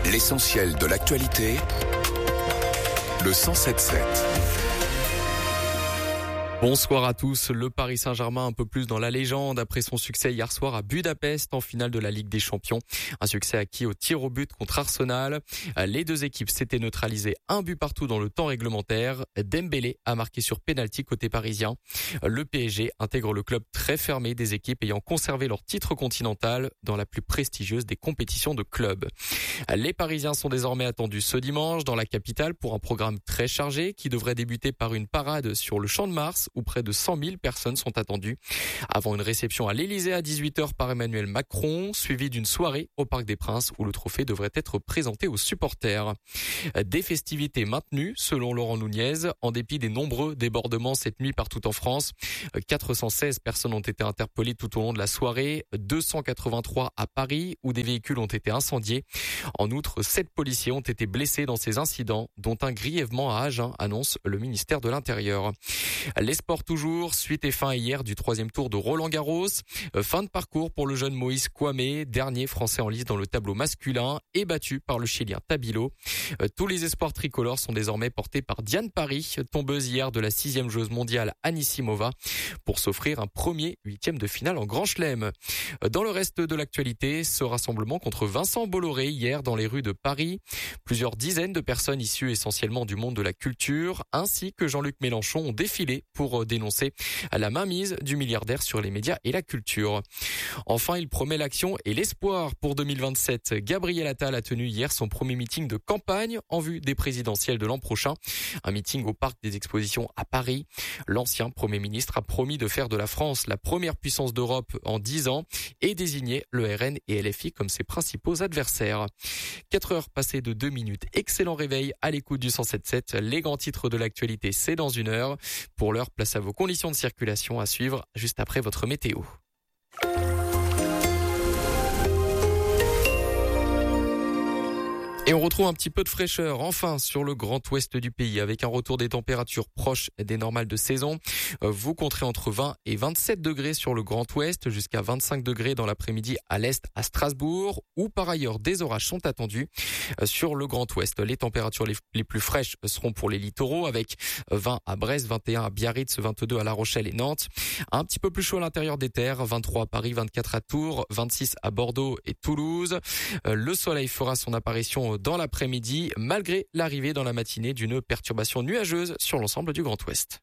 L'essentiel de l'actualité, le 107.7. Bonsoir à tous. Le Paris Saint-Germain un peu plus dans la légende après son succès hier soir à Budapest en finale de la Ligue des Champions. Un succès acquis au tir au but contre Arsenal. Les deux équipes s'étaient neutralisées un but partout dans le temps réglementaire. Dembélé a marqué sur pénalty côté parisien. Le PSG intègre le club très fermé des équipes ayant conservé leur titre continental dans la plus prestigieuse des compétitions de club. Les Parisiens sont désormais attendus ce dimanche dans la capitale pour un programme très chargé qui devrait débuter par une parade sur le Champ de Mars où près de 100 000 personnes sont attendues. Avant une réception à l'Elysée à 18h par Emmanuel Macron, suivie d'une soirée au Parc des Princes où le trophée devrait être présenté aux supporters. Des festivités maintenues, selon Laurent Nunez, en dépit des nombreux débordements cette nuit partout en France. 416 personnes ont été interpellées tout au long de la soirée, 283 à Paris où des véhicules ont été incendiés. En outre, 7 policiers ont été blessés dans ces incidents, dont un grièvement à Agen, annonce le ministère de l'Intérieur. Les sports toujours, suite et fin hier du 3e tour de Roland-Garros. Fin de parcours pour le jeune Moïse Kouamé, dernier français en lice dans le tableau masculin et battu par le Chilien Tabilo. Tous les espoirs tricolores sont désormais portés par Diane Paris, tombeuse hier de la 6e joueuse mondiale Anisimova, pour s'offrir un premier 8e de finale en Grand Chelem. Dans le reste de l'actualité, ce rassemblement contre Vincent Bolloré hier dans les rues de Paris. Plusieurs dizaines de personnes issues essentiellement du monde de la culture, ainsi que Jean-Luc Mélenchon ont défilé pour dénoncer la mainmise du milliardaire sur les médias et la culture. Enfin, il promet l'action et l'espoir pour 2027. Gabriel Attal a tenu hier son premier meeting de campagne en vue des présidentielles de l'an prochain. Un meeting au Parc des Expositions à Paris. L'ancien Premier ministre a promis de faire de la France la première puissance d'Europe en 10 ans et désigner le RN et LFI comme ses principaux adversaires. 4 heures passées de 2 minutes. Excellent réveil à l'écoute du 107.7. Les grands titres de l'actualité, c'est dans 1 heure. Pour l'heure, place à vos conditions de circulation à suivre juste après votre météo. Et on retrouve un petit peu de fraîcheur, enfin, sur le grand ouest du pays, avec un retour des températures proches des normales de saison. Vous compterez entre 20 et 27 degrés sur le grand ouest, jusqu'à 25 degrés dans l'après-midi à l'est à Strasbourg, où par ailleurs des orages sont attendus sur le grand ouest. Les températures les plus fraîches seront pour les littoraux, avec 20 à Brest, 21 à Biarritz, 22 à La Rochelle et Nantes. Un petit peu plus chaud à l'intérieur des terres, 23 à Paris, 24 à Tours, 26 à Bordeaux et Toulouse. Le soleil fera son apparition dans l'après-midi, malgré l'arrivée dans la matinée d'une perturbation nuageuse sur l'ensemble du Grand Ouest.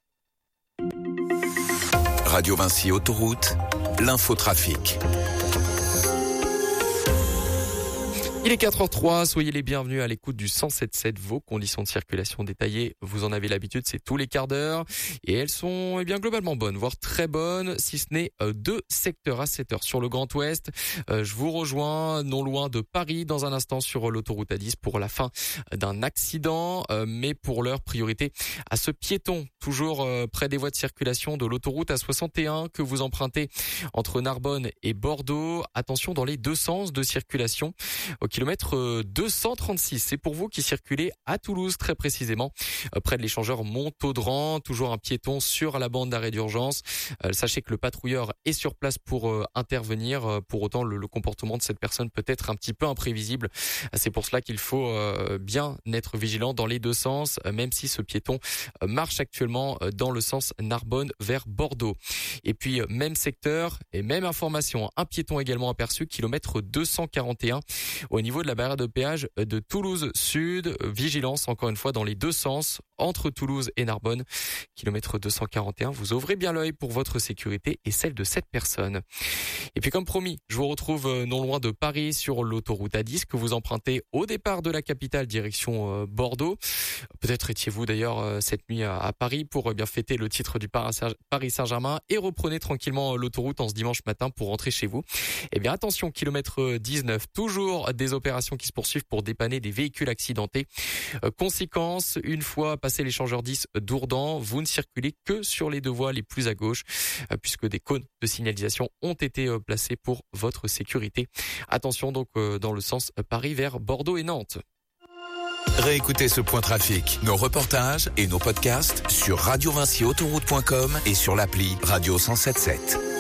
Radio Vinci Autoroute, l'infotrafic. Il est 4h03, soyez les bienvenus à l'écoute du 107.7. Vos conditions de circulation détaillées, vous en avez l'habitude, c'est tous les quarts d'heure. Et elles sont globalement bonnes, voire très bonnes, si ce n'est 2 secteurs à 7 heures sur le Grand Ouest. Je vous rejoins non loin de Paris dans un instant sur l'autoroute A10 pour la fin d'un accident. Mais pour l'heure, priorité à ce piéton, toujours près des voies de circulation de l'autoroute A61 que vous empruntez entre Narbonne et Bordeaux. Attention dans les deux sens de circulation. Au kilomètre 236, c'est pour vous qui circulez à Toulouse très précisément, près de l'échangeur Montaudran, toujours un piéton sur la bande d'arrêt d'urgence. Sachez que le patrouilleur est sur place pour intervenir. Pour autant, le comportement de cette personne peut être un petit peu imprévisible. C'est pour cela qu'il faut bien être vigilant dans les deux sens, même si ce piéton marche actuellement dans le sens Narbonne vers Bordeaux. Et puis, même secteur et même information, un piéton également aperçu, kilomètre 241. Au niveau de la barrière de péage de Toulouse Sud, vigilance encore une fois dans les deux sens, entre Toulouse et Narbonne, kilomètre 241. Vous ouvrez bien l'œil pour votre sécurité et celle de cette personne. Et puis comme promis, je vous retrouve non loin de Paris sur l'autoroute A10 que vous empruntez au départ de la capitale direction Bordeaux. Peut-être étiez-vous d'ailleurs cette nuit à Paris pour bien fêter le titre du Paris Saint-Germain et reprenez tranquillement l'autoroute en ce dimanche matin pour rentrer chez vous. Eh bien attention, kilomètre 19, toujours des opérations qui se poursuivent pour dépanner des véhicules accidentés. Conséquence, une fois passé l'échangeur 10 d'Ourdan, vous ne circulez que sur les deux voies les plus à gauche, puisque des cônes de signalisation ont été placés pour votre sécurité. Attention donc dans le sens Paris vers Bordeaux et Nantes. Réécoutez ce point trafic, nos reportages et nos podcasts sur radiovinciautoroute.com et sur l'appli Radio 107.7.